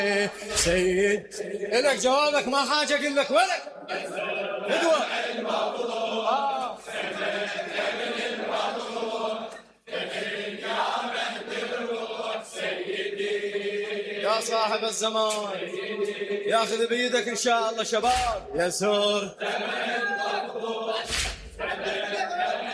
سيد لك جوابك ما حاجة أقول لك ولك فدوة. يا صاحب الزمان ياخذ بيدك إن شاء الله شباب يسور